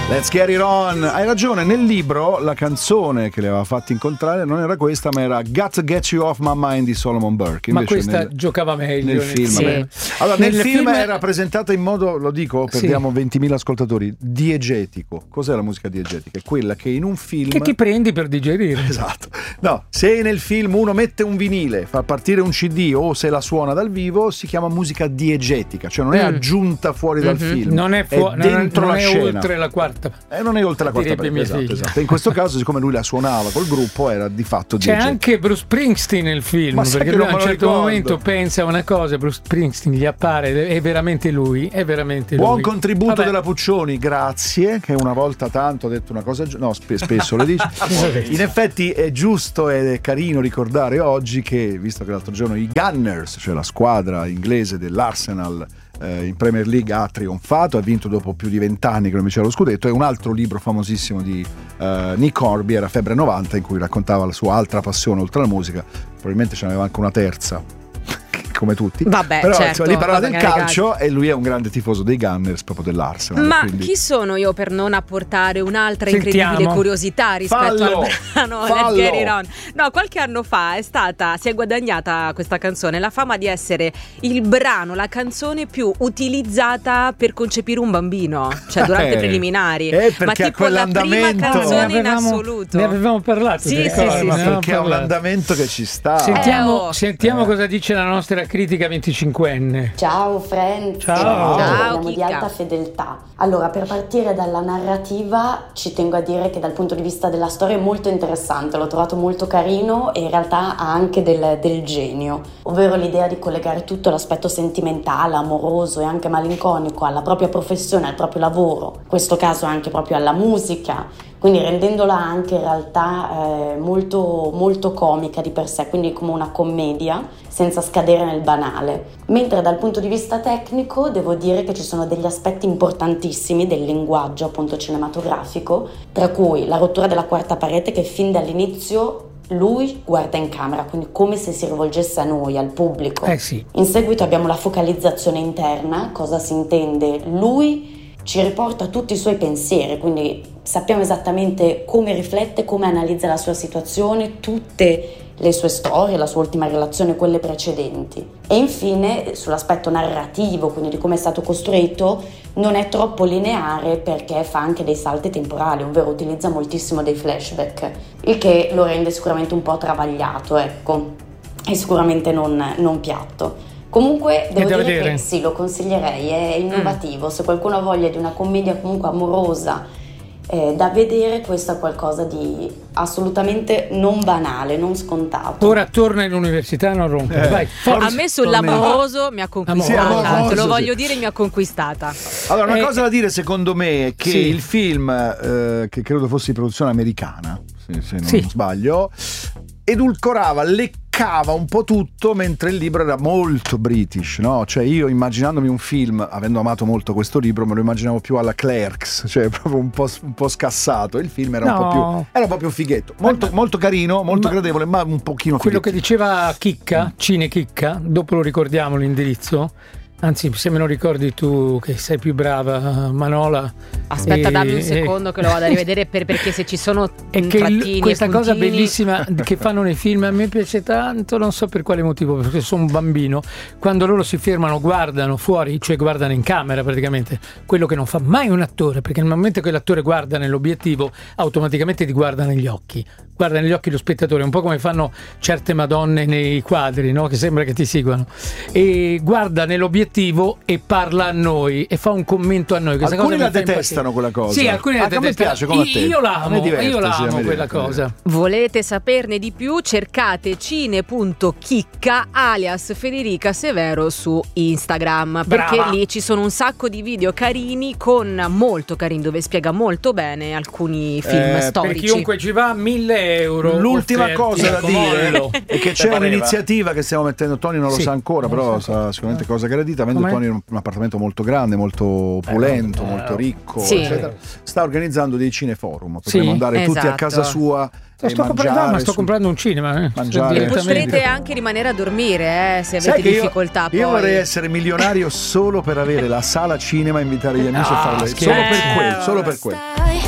Let's get it on. Hai ragione, nel libro la canzone che le aveva fatti incontrare non era questa, ma era Got to Get You Off My Mind di Solomon Burke. Ma questa giocava meglio nel film. Sì. Allora, nel film era presentata in modo, lo dico, perdiamo 20.000 ascoltatori, diegetico. Cos'è la musica diegetica? È quella che in un film... Che ti prendi per digerire. Esatto. No, se nel film uno mette un vinile, fa partire un CD o se la suona dal vivo, si chiama musica diegetica, cioè non è aggiunta fuori dal film. Non è, dentro la scena. Oltre la quarta. Non è oltre la quarta parete, esatto. In questo caso, siccome lui la suonava col gruppo, era di fatto c'è diegetica. Anche Bruce Springsteen nel film, perché lui a un certo momento pensa a una cosa, Bruce Springsteen gli appare, è veramente lui, è veramente Buon lui. Contributo della Puccioni, grazie, che una volta tanto ha detto una cosa, no, spesso lo dice. In effetti è giusto ed è carino ricordare oggi che, visto che l'altro giorno i Gunners, cioè la squadra inglese dell'Arsenal, in Premier League ha trionfato, ha vinto dopo più di 20 anni che non vinceva lo scudetto, e un altro libro famosissimo di Nick Hornby era Febbre 90, in cui raccontava la sua altra passione oltre alla musica, probabilmente ce n'aveva anche una terza come tutti. Vabbè, però certo, lì parlava del calcio e lui è un grande tifoso dei Gunners, proprio dell'Arsenal. Ma quindi... chi sono io per non apportare un'altra incredibile curiosità rispetto al brano Let's Get It On? No, qualche anno fa si è guadagnata questa canzone la fama di essere il brano, la canzone più utilizzata per concepire un bambino, cioè durante i preliminari. Ma tipo la prima canzone in assoluto. Ne avevamo parlato. Sì, perché è un andamento che ci sta. Sentiamo cosa dice la nostra critica 25enne. Ciao friends, ciao. Parliamo di alta fedeltà. Allora, per partire dalla narrativa ci tengo a dire che dal punto di vista della storia è molto interessante, l'ho trovato molto carino e in realtà ha anche del genio, ovvero l'idea di collegare tutto l'aspetto sentimentale, amoroso e anche malinconico alla propria professione, al proprio lavoro, in questo caso anche proprio alla musica, quindi rendendola anche in realtà molto, molto comica di per sé, quindi come una commedia senza scadere nel banale. Mentre dal punto di vista tecnico devo dire che ci sono degli aspetti importantissimi del linguaggio appunto cinematografico, tra cui la rottura della quarta parete che fin dall'inizio lui guarda in camera, quindi come se si rivolgesse a noi, al pubblico. Sì. In seguito abbiamo la focalizzazione interna, cosa si intende? Lui ci riporta tutti i suoi pensieri, quindi sappiamo esattamente come riflette, come analizza la sua situazione, tutte le sue storie, la sua ultima relazione, quelle precedenti. E infine sull'aspetto narrativo, quindi di come è stato costruito, non è troppo lineare perché fa anche dei salti temporali, ovvero utilizza moltissimo dei flashback, il che lo rende sicuramente un po' travagliato, ecco, e sicuramente non piatto. Comunque devo dire che sì, lo consiglierei, è innovativo. Se qualcuno ha voglia di una commedia comunque amorosa da vedere, questo è qualcosa di assolutamente non banale, non scontato. Ora torna all'università, non rompere. Vai, a me sull'amoroso mi ha conquistata, te lo voglio dire, mi ha conquistata. Allora, una cosa da dire secondo me è che il film, che credo fosse di produzione americana, se non sbaglio, edulcorava, leccava un po' tutto, mentre il libro era molto british, no? Cioè io, immaginandomi un film, avendo amato molto questo libro, me lo immaginavo più alla Clerks, cioè proprio un po' scassato. Il film era un po' più fighetto, molto carino, molto gradevole, ma un pochino quello fighetto. che diceva Chicca, Cine Chicca, dopo lo ricordiamo l'indirizzo. Anzi, se me lo ricordi tu che sei più brava, Manola. Aspetta, dammi un secondo che lo vado a rivedere perché se ci sono trattini questa cosa bellissima che fanno nei film a me piace tanto, non so per quale motivo, perché sono un bambino, quando loro si fermano guardano fuori, cioè guardano in camera praticamente, quello che non fa mai un attore, perché nel momento che l'attore guarda nell'obiettivo automaticamente ti guarda negli occhi lo spettatore, un po' come fanno certe madonne nei quadri, no? Che sembra che ti seguano, e guarda nell'obiettivo e parla a noi e fa un commento a noi. Questa alcuni cosa la detestano quella cosa. Sì, alcuni la detestano. A me piace come a te. Io l'amo quella cosa. Volete saperne di più? Cercate cine.chicca alias Federica Severo su Instagram. Perché lì ci sono un sacco di video carini, molto carini, dove spiega molto bene alcuni film storici. Per chiunque ci va, 1.000 euro. L'ultima cosa da dire è che c'è un'iniziativa che stiamo mettendo, Tony non lo sa ancora, però sarà sicuramente cosa gradita, avendo Tony un appartamento molto grande, molto opulento, molto ricco, eccetera, sta organizzando dei cineforum. Potremmo andare tutti a casa sua. Sto comprando un cinema. Potrete anche rimanere a dormire se avete difficoltà. Io vorrei essere milionario solo per avere la sala cinema, invitare gli amici a fare solo per quello.